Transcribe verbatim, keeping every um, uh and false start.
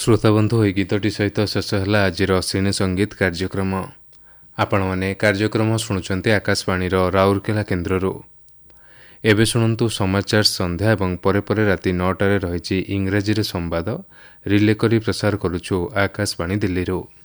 ଶ୍ରୋତାବନ୍ଧୁ ଏହି ଗୀତଟି ସହିତ ଶେଷ ହେଲା ଆଜିର ସିନେ ସଙ୍ଗୀତ କାର୍ଯ୍ୟକ୍ରମ। ଆପଣମାନେ କାର୍ଯ୍ୟକ୍ରମ ଶୁଣୁଛନ୍ତି ଆକାଶବାଣୀର ରାଉରକେଲା କେନ୍ଦ୍ରରୁ। ଏବେ ଶୁଣନ୍ତୁ ସମାଚାର ସନ୍ଧ୍ୟା ଏବଂ ପରେ ପରେ ରାତି ନଅଟାରେ ରହିଛି ଇଂରାଜୀରେ ସମ୍ବାଦ ରିଲେ କରି ପ୍ରସାର କରୁଛୁ ଆକାଶବାଣୀ ଦିଲ୍ଲୀରୁ।